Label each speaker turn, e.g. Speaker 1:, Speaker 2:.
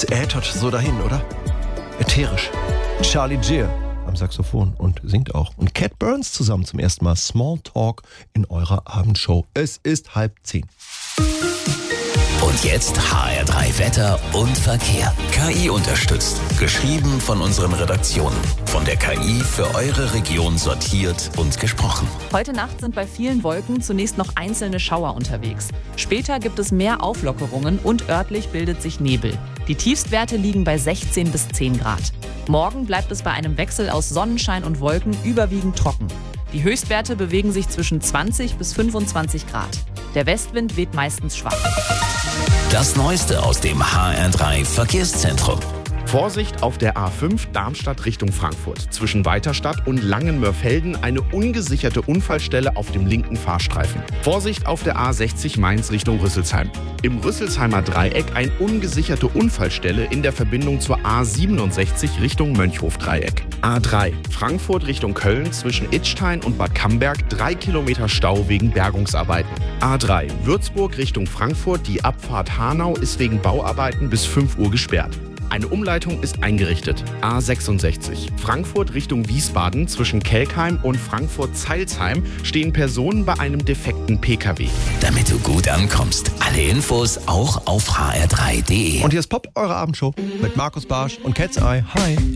Speaker 1: äthert so dahin, oder? Ätherisch. Charlie Geer am Saxophon und singt auch. Und Cat Burns zusammen zum ersten Mal Small Talk in eurer Abendshow. Es ist 9:30.
Speaker 2: Und jetzt HR3 Wetter und Verkehr. KI unterstützt. Geschrieben von unseren Redaktionen. Von der KI für eure Region sortiert und gesprochen.
Speaker 3: Heute Nacht sind bei vielen Wolken zunächst noch einzelne Schauer unterwegs. Später gibt es mehr Auflockerungen und örtlich bildet sich Nebel. Die Tiefstwerte liegen bei 16 bis 10 Grad. Morgen bleibt es bei einem Wechsel aus Sonnenschein und Wolken überwiegend trocken. Die Höchstwerte bewegen sich zwischen 20 bis 25 Grad. Der Westwind weht meistens schwach.
Speaker 2: Das Neueste aus dem HR3 Verkehrszentrum.
Speaker 4: Vorsicht auf der A5 Darmstadt Richtung Frankfurt. Zwischen Weiterstadt und Langenmörfelden eine ungesicherte Unfallstelle auf dem linken Fahrstreifen. Vorsicht auf der A60 Mainz Richtung Rüsselsheim. Im Rüsselsheimer Dreieck eine ungesicherte Unfallstelle in der Verbindung zur A67 Richtung Mönchhof-Dreieck. A3 Frankfurt Richtung Köln zwischen Idstein und Bad Camberg 3 Kilometer Stau wegen Bergungsarbeiten. A3 Würzburg Richtung Frankfurt, die Abfahrt Hanau ist wegen Bauarbeiten bis 5 Uhr gesperrt. Eine Umleitung ist eingerichtet. A66 Frankfurt Richtung Wiesbaden zwischen Kelkheim und Frankfurt-Zeilsheim stehen Personen bei einem defekten PKW.
Speaker 2: Damit du gut ankommst. Alle Infos auch auf hr3.de.
Speaker 1: Und hier ist Pop, eure Abendshow mit Markus Barsch und Cat's Eye. Hi.